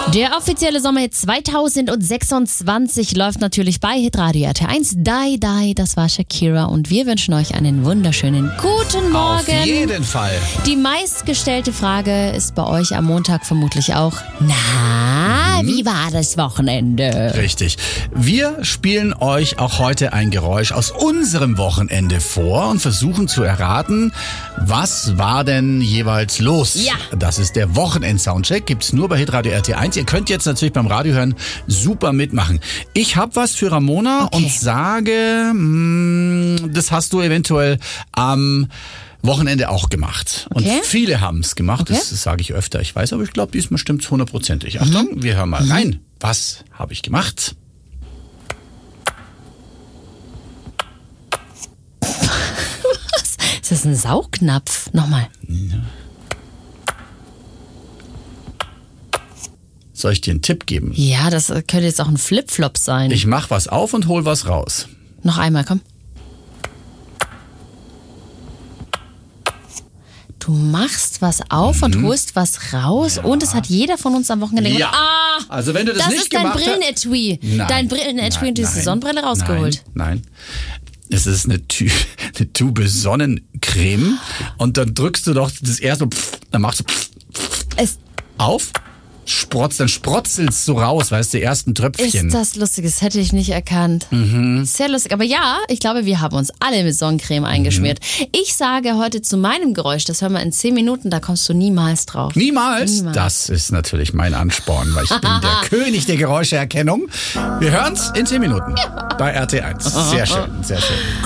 Der offizielle Sommerhit 2026 läuft natürlich bei Hitradio RT1. Die, Die, das war Shakira und wir wünschen euch einen wunderschönen guten Morgen. Auf jeden Fall. Die meistgestellte Frage ist bei euch am Montag vermutlich auch, wie war das Wochenende? Richtig. Wir spielen euch auch heute ein Geräusch aus unserem Wochenende vor und versuchen zu erraten, was war denn jeweils los? Ja. Das ist der Wochenend-Soundcheck, gibt's nur bei Hitradio RT1. Ihr könnt jetzt natürlich beim Radio hören super mitmachen. Ich habe was für Ramona und sage, das hast du eventuell am Wochenende auch gemacht. Und viele haben es gemacht, das sage ich öfter. Ich weiß, aber ich glaube, diesmal stimmt es 100%. Achtung, wir hören mal rein. Was habe ich gemacht? Was? Ist das ein Saugnapf? Nochmal. Soll ich dir einen Tipp geben? Ja, das könnte jetzt auch ein Flipflop sein. Ich mach was auf und hol was raus. Noch einmal, komm. Du machst was auf und holst was raus und es hat jeder von uns am Wochenende gemacht. Ja. Also wenn du das nicht gemacht hast... Das ist dein Brillenetui. Dein Brillenetui und diese Sonnenbrille rausgeholt. Nein. Es ist eine Tube Sonnencreme und dann drückst du doch das erste, dann machst du auf, dann sprotzelst du raus, weißt du, die ersten Tröpfchen. Ist das lustig, das hätte ich nicht erkannt. Sehr lustig, aber ja, ich glaube, wir haben uns alle mit Sonnencreme eingeschmiert. Ich sage heute zu meinem Geräusch, das hören wir in 10 Minuten, da kommst du niemals drauf. Niemals? Das ist natürlich mein Ansporn, weil ich bin der König der Geräuscheerkennung. Wir hören's in 10 Minuten bei RT1. Sehr schön, sehr schön.